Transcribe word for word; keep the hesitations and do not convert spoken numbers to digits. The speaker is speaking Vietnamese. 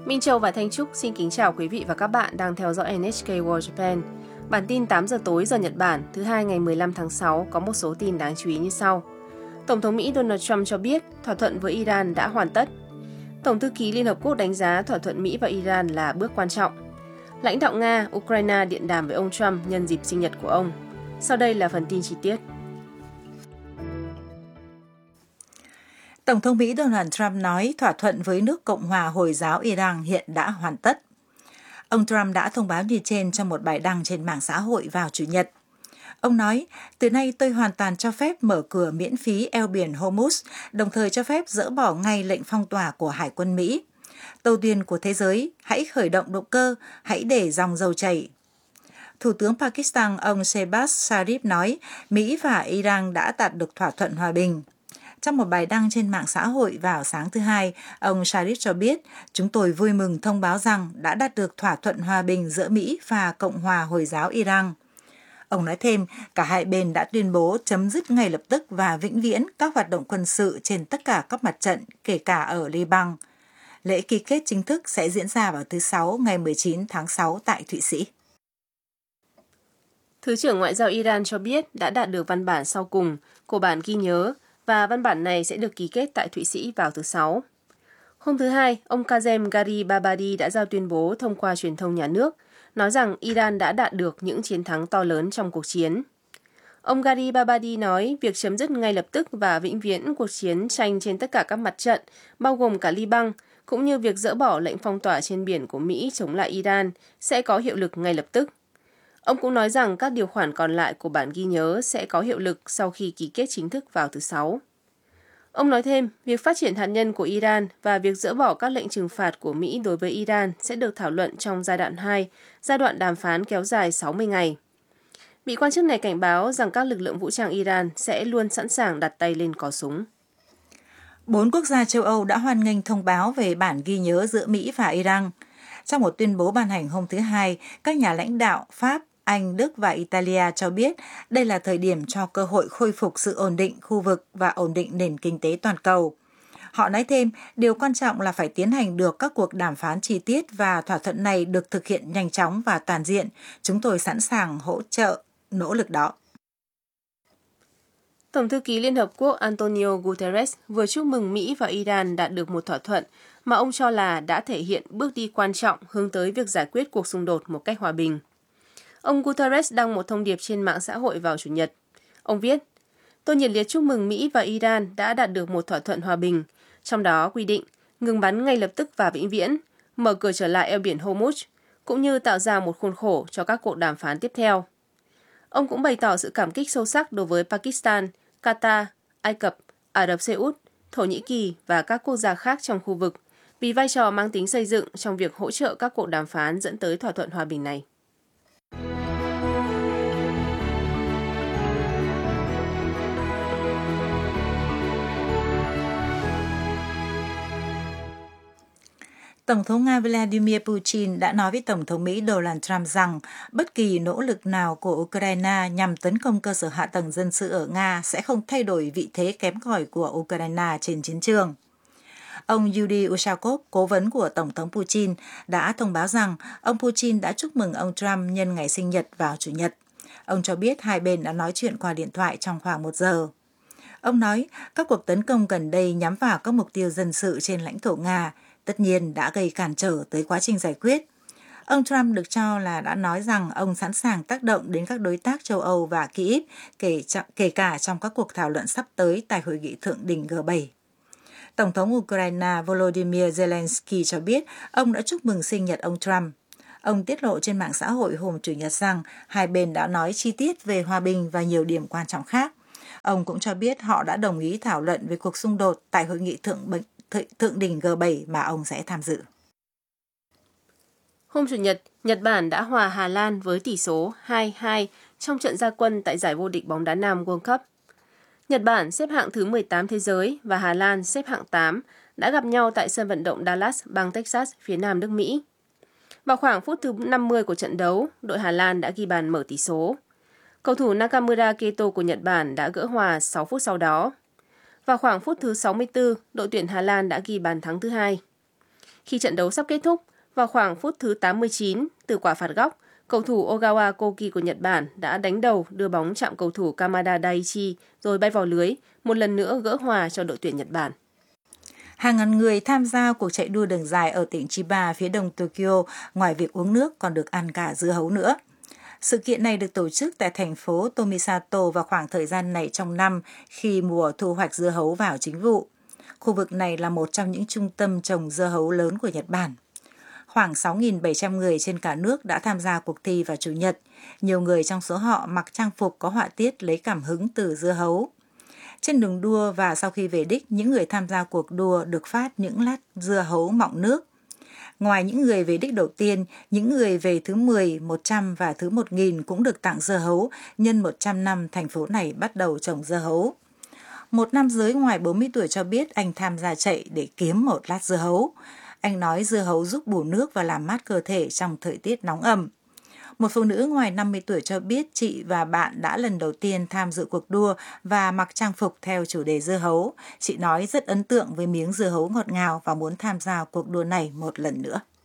Minh Châu và Thanh Trúc xin kính chào quý vị và các bạn đang theo dõi en hát ca World Japan. Bản tin tám giờ tối giờ Nhật Bản thứ hai ngày mười lăm tháng sáu có một số tin đáng chú ý như sau. Tổng thống Mỹ Donald Trump cho biết thỏa thuận với Iran đã hoàn tất. Tổng thư ký Liên Hợp Quốc đánh giá thỏa thuận Mỹ và Iran là bước quan trọng. Lãnh đạo Nga, Ukraine điện đàm với ông Trump nhân dịp sinh nhật của ông. Sau đây là phần tin chi tiết. Tổng thống Mỹ Donald Trump nói thỏa thuận với nước Cộng hòa Hồi giáo Iran hiện đã hoàn tất. Ông Trump đã thông báo như trên trong một bài đăng trên mạng xã hội vào Chủ nhật. Ông nói, từ nay tôi hoàn toàn cho phép mở cửa miễn phí eo biển Hormuz, đồng thời cho phép dỡ bỏ ngay lệnh phong tỏa của Hải quân Mỹ. Tàu thuyền của thế giới, hãy khởi động động cơ, hãy để dòng dầu chảy. Thủ tướng Pakistan ông Shehbaz Sharif nói, Mỹ và Iran đã đạt được thỏa thuận hòa bình. Trong một bài đăng trên mạng xã hội vào sáng thứ Hai, ông Sharif cho biết, chúng tôi vui mừng thông báo rằng đã đạt được thỏa thuận hòa bình giữa Mỹ và Cộng hòa Hồi giáo Iran. Ông nói thêm, cả hai bên đã tuyên bố chấm dứt ngay lập tức và vĩnh viễn các hoạt động quân sự trên tất cả các mặt trận, kể cả ở Liban. Lễ ký kết chính thức sẽ diễn ra vào thứ Sáu ngày mười chín tháng sáu tại Thụy Sĩ. Thứ trưởng Ngoại giao Iran cho biết đã đạt được văn bản sau cùng của bản ghi nhớ và văn bản này sẽ được ký kết tại Thụy Sĩ vào thứ Sáu. Hôm thứ Hai, ông Kazem Garibabadi đã ra tuyên bố thông qua truyền thông nhà nước, nói rằng Iran đã đạt được những chiến thắng to lớn trong cuộc chiến. Ông Garibabadi nói việc chấm dứt ngay lập tức và vĩnh viễn cuộc chiến tranh trên tất cả các mặt trận, bao gồm cả Liban, cũng như việc dỡ bỏ lệnh phong tỏa trên biển của Mỹ chống lại Iran, sẽ có hiệu lực ngay lập tức. Ông cũng nói rằng các điều khoản còn lại của bản ghi nhớ sẽ có hiệu lực sau khi ký kết chính thức vào thứ Sáu. Ông nói thêm, việc phát triển hạt nhân của Iran và việc dỡ bỏ các lệnh trừng phạt của Mỹ đối với Iran sẽ được thảo luận trong giai đoạn hai, giai đoạn đàm phán kéo dài sáu mươi ngày. Vị quan chức này cảnh báo rằng các lực lượng vũ trang Iran sẽ luôn sẵn sàng đặt tay lên cò súng. Bốn quốc gia châu Âu đã hoan nghênh thông báo về bản ghi nhớ giữa Mỹ và Iran. Trong một tuyên bố ban hành hôm thứ Hai, các nhà lãnh đạo Pháp, Anh, Đức và Italia cho biết đây là thời điểm cho cơ hội khôi phục sự ổn định khu vực và ổn định nền kinh tế toàn cầu. Họ nói thêm, điều quan trọng là phải tiến hành được các cuộc đàm phán chi tiết và thỏa thuận này được thực hiện nhanh chóng và toàn diện. Chúng tôi sẵn sàng hỗ trợ nỗ lực đó. Tổng thư ký Liên Hợp Quốc Antonio Guterres vừa chúc mừng Mỹ và Iran đạt được một thỏa thuận mà ông cho là đã thể hiện bước đi quan trọng hướng tới việc giải quyết cuộc xung đột một cách hòa bình. Ông Guterres đăng một thông điệp trên mạng xã hội vào Chủ nhật. Ông viết, tôi nhiệt liệt chúc mừng Mỹ và Iran đã đạt được một thỏa thuận hòa bình, trong đó quy định ngừng bắn ngay lập tức và vĩnh viễn, mở cửa trở lại eo biển Hormuz, cũng như tạo ra một khuôn khổ cho các cuộc đàm phán tiếp theo. Ông cũng bày tỏ sự cảm kích sâu sắc đối với Pakistan, Qatar, Ai Cập, Ả Rập Xê Út, Thổ Nhĩ Kỳ và các quốc gia khác trong khu vực vì vai trò mang tính xây dựng trong việc hỗ trợ các cuộc đàm phán dẫn tới thỏa thuận hòa bình này. Tổng thống Nga Vladimir Putin đã nói với Tổng thống Mỹ Donald Trump rằng bất kỳ nỗ lực nào của Ukraine nhằm tấn công cơ sở hạ tầng dân sự ở Nga sẽ không thay đổi vị thế kém cỏi của Ukraine trên chiến trường. Ông Yuri Ushakov, cố vấn của Tổng thống Putin, đã thông báo rằng ông Putin đã chúc mừng ông Trump nhân ngày sinh nhật vào Chủ nhật. Ông cho biết hai bên đã nói chuyện qua điện thoại trong khoảng một giờ. Ông nói các cuộc tấn công gần đây nhắm vào các mục tiêu dân sự trên lãnh thổ Nga, tất nhiên đã gây cản trở tới quá trình giải quyết. Ông Trump được cho là đã nói rằng ông sẵn sàng tác động đến các đối tác châu Âu và Kyiv, kể, kể cả trong các cuộc thảo luận sắp tới tại hội nghị thượng đỉnh G bảy. Tổng thống Ukraine Volodymyr Zelensky cho biết ông đã chúc mừng sinh nhật ông Trump. Ông tiết lộ trên mạng xã hội hôm Chủ nhật rằng hai bên đã nói chi tiết về hòa bình và nhiều điểm quan trọng khác. Ông cũng cho biết họ đã đồng ý thảo luận về cuộc xung đột tại hội nghị thượng, thượng đỉnh G bảy mà ông sẽ tham dự. Hôm Chủ nhật, Nhật Bản đã hòa Hà Lan với tỷ số hai hai trong trận ra quân tại giải vô địch bóng đá nam World Cup. Nhật Bản xếp hạng thứ mười tám thế giới và Hà Lan xếp hạng tám đã gặp nhau tại sân vận động Dallas, bang Texas, phía nam nước Mỹ. Vào khoảng phút thứ năm mươi của trận đấu, đội Hà Lan đã ghi bàn mở tỷ số. Cầu thủ Nakamura Keito của Nhật Bản đã gỡ hòa sáu phút sau đó. Vào khoảng phút thứ sáu mươi tư, đội tuyển Hà Lan đã ghi bàn thắng thứ hai. Khi trận đấu sắp kết thúc, vào khoảng phút thứ tám mươi chín, từ quả phạt góc, cầu thủ Ogawa Koki của Nhật Bản đã đánh đầu đưa bóng chạm cầu thủ Kamada Daichi rồi bay vào lưới, một lần nữa gỡ hòa cho đội tuyển Nhật Bản. Hàng ngàn người tham gia cuộc chạy đua đường dài ở tỉnh Chiba phía đông Tokyo, ngoài việc uống nước còn được ăn cả dưa hấu nữa. Sự kiện này được tổ chức tại thành phố Tomisato vào khoảng thời gian này trong năm khi mùa thu hoạch dưa hấu vào chính vụ. Khu vực này là một trong những trung tâm trồng dưa hấu lớn của Nhật Bản. Khoảng sáu nghìn bảy trăm người trên cả nước đã tham gia cuộc thi vào Chủ nhật. Nhiều người trong số họ mặc trang phục có họa tiết lấy cảm hứng từ dưa hấu. Trên đường đua và sau khi về đích, những người tham gia cuộc đua được phát những lát dưa hấu mọng nước. Ngoài những người về đích đầu tiên, những người về thứ mười, một trăm và thứ một nghìn cũng được tặng dưa hấu nhân một trăm năm thành phố này bắt đầu trồng dưa hấu. Một nam giới ngoài bốn mươi tuổi cho biết anh tham gia chạy để kiếm một lát dưa hấu. Anh nói dưa hấu giúp bù nước và làm mát cơ thể trong thời tiết nóng ẩm. Một phụ nữ ngoài năm mươi tuổi cho biết chị và bạn đã lần đầu tiên tham dự cuộc đua và mặc trang phục theo chủ đề dưa hấu. Chị nói rất ấn tượng với miếng dưa hấu ngọt ngào và muốn tham gia cuộc đua này một lần nữa.